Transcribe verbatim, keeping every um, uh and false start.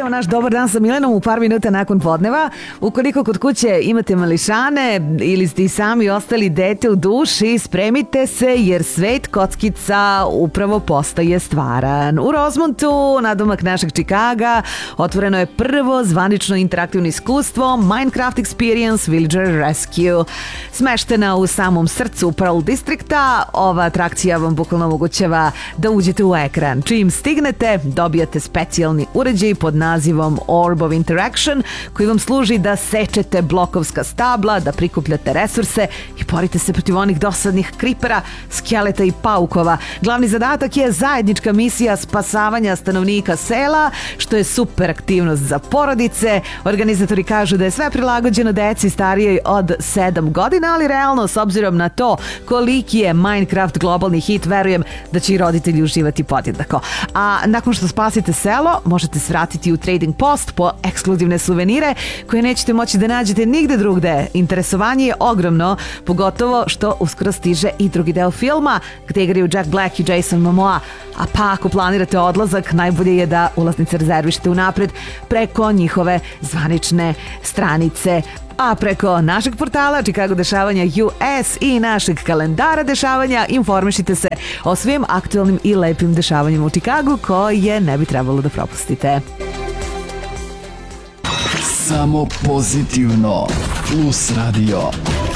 nastavljamo naš dobar dan sa Milenom u par minuta nakon podneva. Ukoliko kod kuće imate mališane ili ste i sami ostali dete u duši, spremite se jer svet kockica upravo postaje stvaran. U Rosemontu, nadomak našeg Čikaga, otvoreno je prvo zvanično interaktivno iskustvo Minecraft Experience Villager Rescue. Smeštena u samom srcu Pearl Districta, ova atrakcija vam bukvalno omogućava da uđete u ekran. Čim stignete, dobijate specijalni uređaj pod nazivom Orb of Interaction, koji vam služi da sečete blokovska stabla, da prikupljate resurse i borite se protiv onih dosadnih kripera, skeleta i paukova. Glavni zadatak je zajednička misija spasavanja stanovnika sela, što je super aktivnost za porodice. Organizatori kažu da je sve prilagođeno deci starijoj od sedam godina, ali realno, s obzirom na to koliki je Minecraft globalni hit, verujem da će i roditelji uživati podjednako. A nakon što spasite selo, možete svratiti u Trading Post po ekskluzivne suvenire koje nećete moći da nađete nigde drugde. Interesovanje je ogromno, pogotovo što uskoro stiže i drugi deo filma gde igraju Jack Black i Jason Momoa. A pa ako planirate odlazak, najbolje je da ulaznice rezervišete unapred preko njihove zvanične stranice. A preko našeg portala Chicago dešavanja U S i našeg kalendara dešavanja informišite se o svim aktualnim i lepim dešavanjima u Chicagu koje ne bi trebalo da propustite. Samo pozitivno. Plus radio.